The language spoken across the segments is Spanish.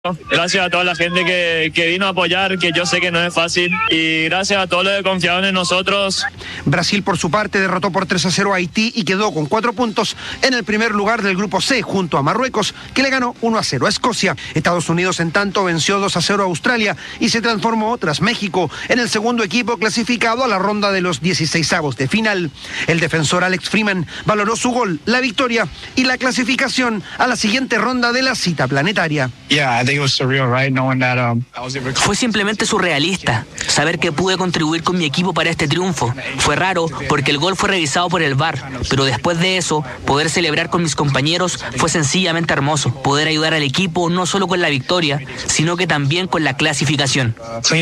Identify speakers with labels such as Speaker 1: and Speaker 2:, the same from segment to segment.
Speaker 1: Gracias a toda la gente que vino a apoyar, que yo sé que no es fácil, y gracias a todos los que confiaron en nosotros.
Speaker 2: Brasil, por su parte, derrotó por 3-0 a Haití y quedó con 4 puntos en el primer lugar del grupo C, junto a Marruecos, que le ganó 1-0 a Escocia. Estados Unidos, en tanto, venció 2-0 a Australia y se transformó, tras México, en el segundo equipo clasificado a la ronda de los 16avos de final. El defensor Alex Freeman valoró su gol, la victoria y la clasificación a la siguiente ronda de la cita planetaria.
Speaker 3: Fue simplemente surrealista saber que pude contribuir con mi equipo para este triunfo. Fue raro porque el gol fue revisado por el VAR, pero después de eso, poder celebrar con mis compañeros fue sencillamente hermoso. Poder ayudar al equipo no solo con la victoria, sino que también con la clasificación.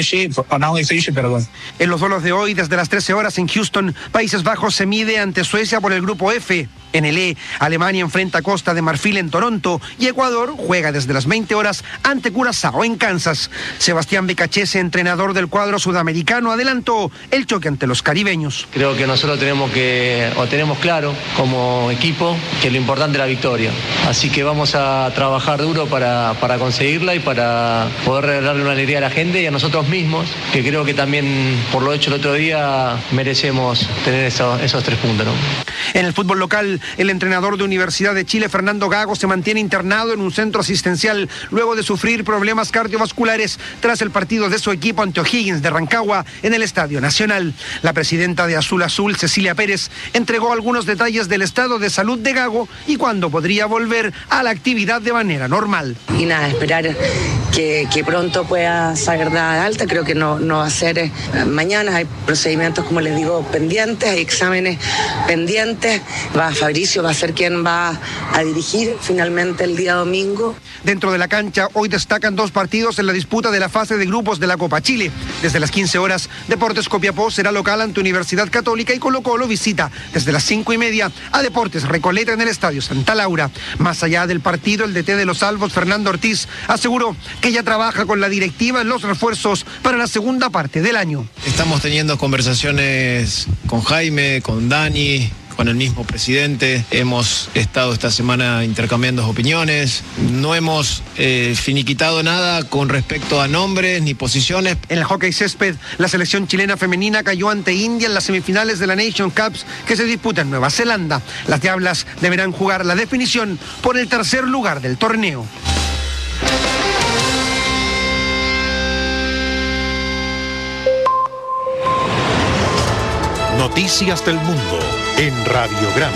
Speaker 2: En los duelos de hoy, desde las 13 horas en Houston, Países Bajos se mide ante Suecia por el grupo F. En el E, Alemania enfrenta a Costa de Marfil en Toronto y Ecuador juega desde las 20 horas ante Curazao en Kansas. Sebastián Becachese, entrenador del cuadro sudamericano, adelantó el choque ante los caribeños.
Speaker 4: Creo que nosotros tenemos claro como equipo que lo importante es la victoria. Así que vamos a trabajar duro para conseguirla y para poder darle una alegría a la gente y a nosotros mismos, que creo que también por lo hecho el otro día merecemos tener esos 3 puntos, ¿no?
Speaker 2: En el fútbol local, el entrenador de Universidad de Chile, Fernando Gago, se mantiene internado en un centro asistencial luego de sufrir problemas cardiovasculares tras el partido de su equipo ante O'Higgins de Rancagua en el Estadio Nacional. La presidenta de Azul Azul, Cecilia Pérez, entregó algunos detalles del estado de salud de Gago y cuándo podría volver a la actividad de manera normal.
Speaker 5: Y nada, esperar que pronto pueda salir de alta. Creo que no va a ser mañana. Hay procedimientos, como les digo, pendientes, hay exámenes pendientes. Fabricio va a ser quien va a dirigir finalmente el día domingo.
Speaker 2: Dentro de la cancha, hoy destacan 2 partidos en la disputa de la fase de grupos de la Copa Chile. Desde las 15 horas, Deportes Copiapó será local ante Universidad Católica y Colo-Colo visita desde las 5:30 a Deportes Recoleta en el Estadio Santa Laura. Más allá del partido, el DT de los Albos, Fernando Ortiz, aseguró que ya trabaja con la directiva en los refuerzos para la segunda parte del año.
Speaker 6: Estamos teniendo conversaciones con Jaime, con Dani, con el mismo presidente. Hemos estado esta semana intercambiando opiniones. No hemos finiquitado nada con respecto a nombres ni posiciones.
Speaker 2: En el hockey césped, la selección chilena femenina cayó ante India en las semifinales de la Nation Cups que se disputa en Nueva Zelanda. Las Diablas deberán jugar la definición por el tercer lugar del torneo.
Speaker 7: Noticias del Mundo en Radiograma.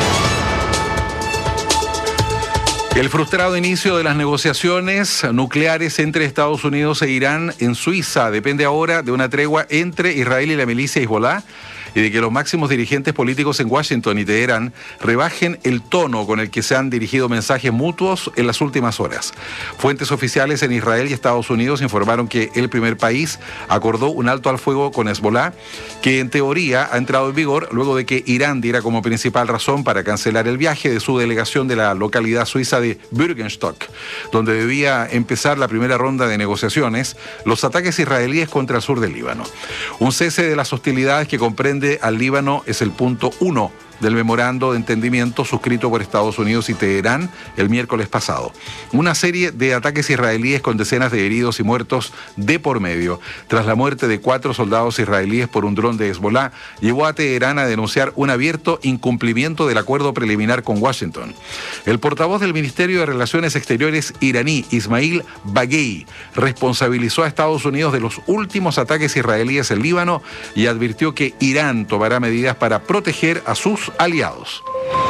Speaker 8: El frustrado inicio de las negociaciones nucleares entre Estados Unidos e Irán en Suiza depende ahora de una tregua entre Israel y la milicia Hezbolá y de que los máximos dirigentes políticos en Washington y Teherán rebajen el tono con el que se han dirigido mensajes mutuos en las últimas horas. Fuentes oficiales en Israel y Estados Unidos informaron que el primer país acordó un alto al fuego con Hezbolá, que en teoría ha entrado en vigor luego de que Irán diera como principal razón para cancelar el viaje de su delegación de la localidad suiza de Bürgenstock, donde debía empezar la primera ronda de negociaciones, los ataques israelíes contra el sur del Líbano. Un cese de las hostilidades que comprende al Líbano es el punto 1 del memorando de entendimiento suscrito por Estados Unidos y Teherán el miércoles pasado. Una serie de ataques israelíes con decenas de heridos y muertos de por medio, tras la muerte de 4 soldados israelíes por un dron de Hezbolá, llevó a Teherán a denunciar un abierto incumplimiento del acuerdo preliminar con Washington. El portavoz del Ministerio de Relaciones Exteriores iraní, Ismail Baghei, responsabilizó a Estados Unidos de los últimos ataques israelíes en Líbano y advirtió que Irán tomará medidas para proteger a sus aliados.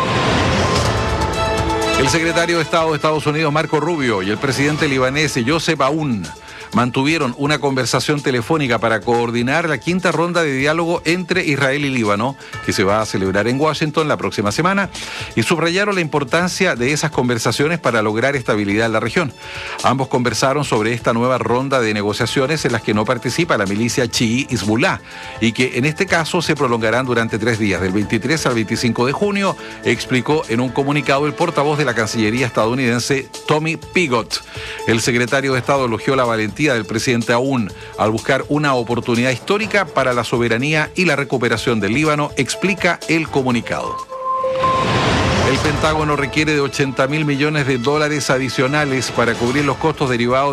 Speaker 8: El secretario de Estado de Estados Unidos, Marco Rubio, y el presidente libanés, Joseph Aoun, mantuvieron una conversación telefónica para coordinar la 5ª ronda de diálogo entre Israel y Líbano, que se va a celebrar en Washington la próxima semana, y subrayaron la importancia de esas conversaciones para lograr estabilidad en la región. Ambos conversaron sobre esta nueva ronda de negociaciones en las que no participa la milicia chií Hezbolá y que en este caso se prolongarán durante 3 días, del 23 al 25 de junio, explicó en un comunicado el portavoz de la Cancillería estadounidense, Tommy Pigott. El secretario de Estado elogió la valentía del presidente Aoun al buscar una oportunidad histórica para la soberanía y la recuperación del Líbano, explica el comunicado. El Pentágono requiere de $80.000 millones adicionales para cubrir los costos derivados